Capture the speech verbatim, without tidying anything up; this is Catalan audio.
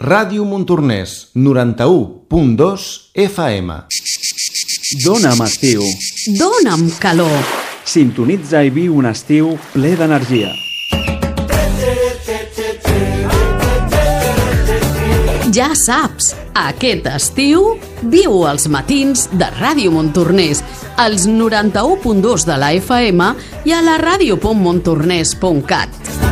Ràdio Montornès, noranta-u punt dos F M. Dóna'm estiu. Dóna'm calor. Sintonitza i viu un estiu ple d'energia. Ja saps, aquest estiu viu els matins de Ràdio Montornès, als noranta-u punt dos de la F M i a la ràdio punt montornès punt cat.